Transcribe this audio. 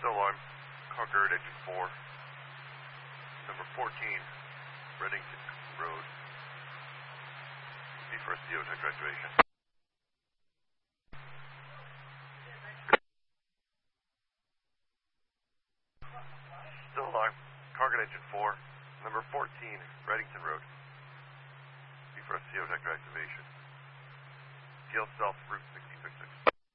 Still alarm. Concord engine 4. Number 14, Reddington Road. Be first geotech activation. Still alarm. Concord engine 4. Number 14, Reddington Road. Be first geotech activation. Field south, route 1666.